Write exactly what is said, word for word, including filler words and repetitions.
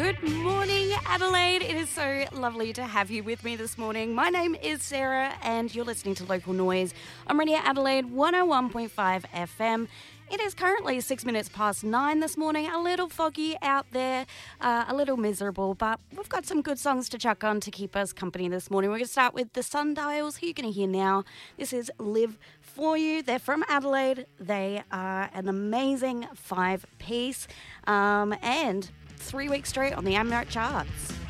Good morning, Adelaide. It is so lovely to have you with me this morning. My name is Sarah and you're listening to Local Noise on Radio Adelaide one oh one point five F M. It is currently six minutes past nine this morning, a little foggy out there, uh, a little miserable, but we've got some good songs to chuck on to keep us company this morning. We're going to start with the Sundials, who you're going to hear now. This is Live For You. They're from Adelaide. They are an amazing five-piece um, and three weeks straight on the Amnart charts.